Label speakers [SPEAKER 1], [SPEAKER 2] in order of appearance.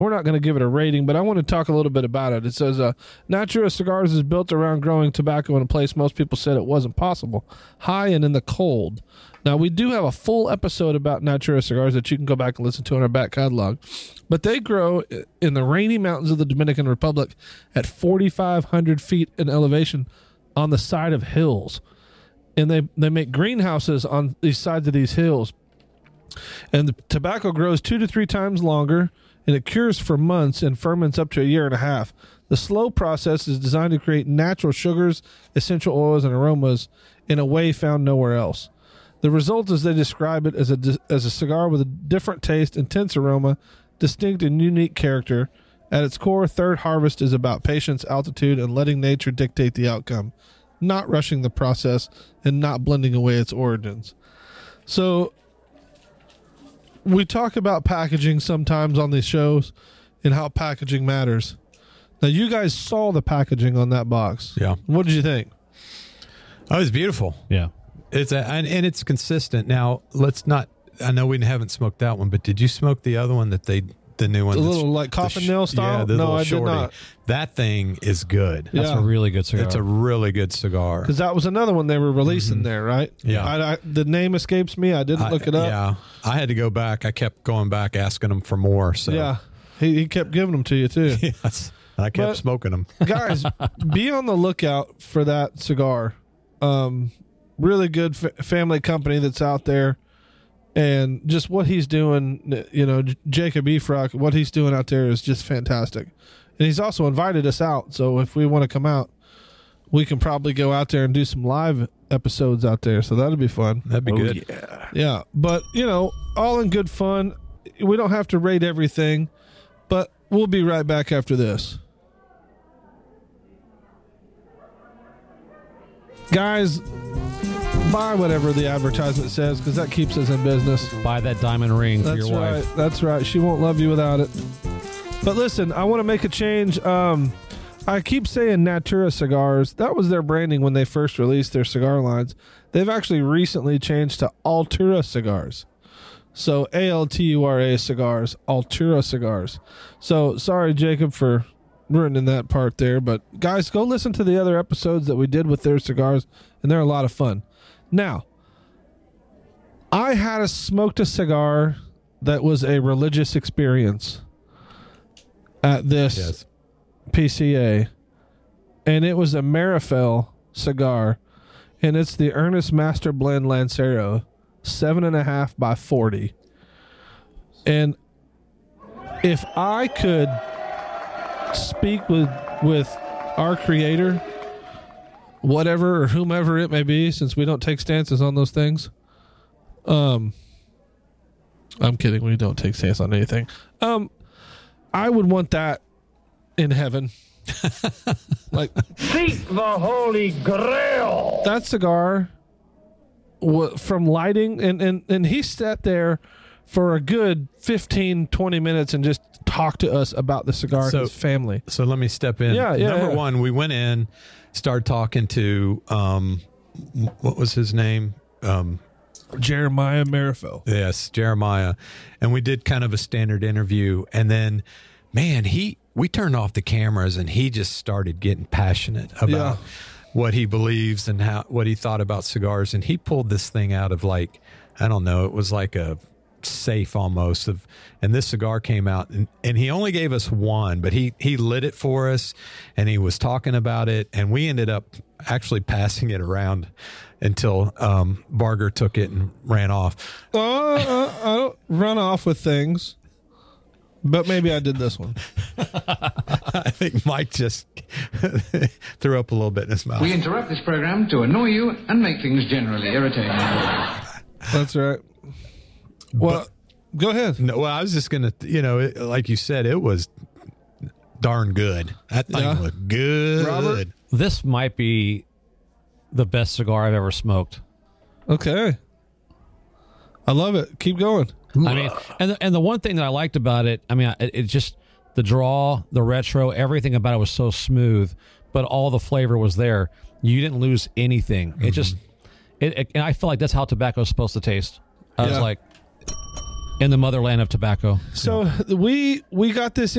[SPEAKER 1] we're not going to give it a rating, but I want to talk a little bit about it. It says, Natura Cigars is built around growing tobacco in a place most people said it wasn't possible, high and in the cold. Now, we do have a full episode about Natura Cigars that you can go back and listen to in our back catalog, but they grow in the rainy mountains of the Dominican Republic at 4,500 feet in elevation on the side of hills. And they make greenhouses on these sides of these hills. And the tobacco grows 2 to 3 times longer, and it cures for months and ferments up to a year and a half. The slow process is designed to create natural sugars, essential oils, and aromas in a way found nowhere else. The result is they describe it as a cigar with a different taste, intense aroma, distinct and unique character. At its core, Third Harvest is about patience, altitude, and letting nature dictate the outcome, not rushing the process and not blending away its origins. So we talk about packaging sometimes on these shows and how packaging matters. Now, you guys saw the packaging on that box.
[SPEAKER 2] Yeah.
[SPEAKER 1] What did you think?
[SPEAKER 2] Oh, it's beautiful.
[SPEAKER 3] Yeah.
[SPEAKER 2] And it's consistent. Now, let's not, I know we haven't smoked that one, but did you smoke the other one the new one?
[SPEAKER 1] A little like coffin nail style?
[SPEAKER 2] Yeah,
[SPEAKER 1] No, I
[SPEAKER 2] shorty.
[SPEAKER 1] did not.
[SPEAKER 2] That thing is good.
[SPEAKER 3] That's
[SPEAKER 1] Yeah.
[SPEAKER 3] a really good cigar.
[SPEAKER 2] It's a really good cigar.
[SPEAKER 1] Because that was another one they were releasing there, right?
[SPEAKER 2] Yeah.
[SPEAKER 1] The name escapes me. I didn't look it up.
[SPEAKER 2] Yeah. I had to go back. I kept going back asking them for more. So
[SPEAKER 1] Yeah. He kept giving them to you, too.
[SPEAKER 2] Yes. I kept
[SPEAKER 1] But-
[SPEAKER 2] smoking them.
[SPEAKER 1] Guys, be on the lookout for that cigar. Really good family company that's out there. And just what he's doing, Jacob Efrock, what he's doing out there is just fantastic. And he's also invited us out. So if we want to come out, we can probably go out there and do some live episodes out there. So that'll be fun.
[SPEAKER 2] That'd be good.
[SPEAKER 4] Yeah.
[SPEAKER 1] Yeah. But, all in good fun. We don't have to rate everything, but we'll be right back after this. Guys, buy whatever the advertisement says because that keeps us in business.
[SPEAKER 3] Buy that diamond ring for
[SPEAKER 1] That's
[SPEAKER 3] your
[SPEAKER 1] right.
[SPEAKER 3] wife.
[SPEAKER 1] That's right. She won't love you without it. But listen, I want to make a change. I keep saying Natura Cigars. That was their branding when they first released their cigar lines. They've actually recently changed to Altura Cigars. So Altura Cigars, Altura Cigars. So sorry, Jacob, for ruining that part there. But guys, go listen to the other episodes that we did with their cigars, and they're a lot of fun. Now, I had smoked a cigar that was a religious experience at this PCA, and it was a Marifel cigar, and it's the Ernest Master Blend Lancero 7.5 by 40. And if I could speak with our creator, whatever or whomever it may be, since we don't take stances on those things. I'm kidding. We don't take stance on anything. I would want that in heaven. Like,
[SPEAKER 4] Seek the Holy Grail.
[SPEAKER 1] that cigar from lighting, and he sat there for a good 15, 20 minutes and just talked to us about the cigar and his family.
[SPEAKER 2] So let me step in.
[SPEAKER 1] Yeah,
[SPEAKER 2] Number
[SPEAKER 1] yeah.
[SPEAKER 2] one, we went in, started talking to, what was his name?
[SPEAKER 1] Jeremiah Marifel.
[SPEAKER 2] Yes, Jeremiah. And we did kind of a standard interview. And then, man, we turned off the cameras and he just started getting passionate about what he believes and what he thought about cigars. And he pulled this thing out of it was like a safe almost and this cigar came out and he only gave us one, but he lit it for us and he was talking about it, and we ended up actually passing it around until Barger took it and ran off.
[SPEAKER 1] I don't run off with things, but maybe I did this one.
[SPEAKER 2] I think Mike just threw up a little bit in his mouth.
[SPEAKER 5] We interrupt this program to annoy you and make things generally irritating.
[SPEAKER 1] That's right. Well, go ahead.
[SPEAKER 2] No, well, I was just going to, like you said, it was darn good. That thing looked good.
[SPEAKER 1] Robert?
[SPEAKER 3] This might be the best cigar I've ever smoked.
[SPEAKER 1] Okay. I love it. Keep going.
[SPEAKER 3] I mean, and the one thing that I liked about it, it just, the draw, the retro, everything about it was so smooth, but all the flavor was there. You didn't lose anything. It just, and I feel like that's how tobacco is supposed to taste. I was like, in the motherland of tobacco.
[SPEAKER 1] So we got this